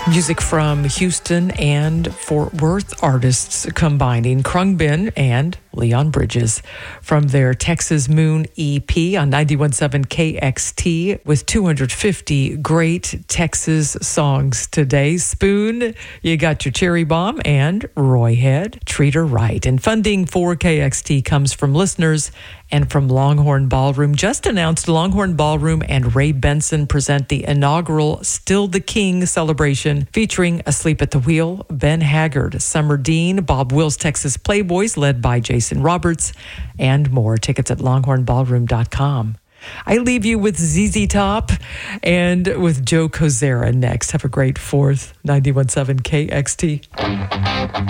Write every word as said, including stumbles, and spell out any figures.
Music from Houston and Fort Worth artists combining Khruangbin and Leon Bridges from their Texas Moon E P on ninety-one point seven K X T with two hundred fifty great Texas songs today. Spoon, you got your Cherry Bomb, and Roy Head, Treat Her Right. And funding for K X T comes from listeners and from Longhorn Ballroom. Just announced, Longhorn Ballroom and Ray Benson present the inaugural Still the King celebration featuring Asleep at the Wheel, Ben Haggard, Summer Dean, Bob Wills, Texas Playboys, led by Jason Roberts, and more. Tickets at longhorn ballroom dot com. I leave you with Z Z Top and with Joe Kozera next. Have a great fourth. ninety-one point seven K X T.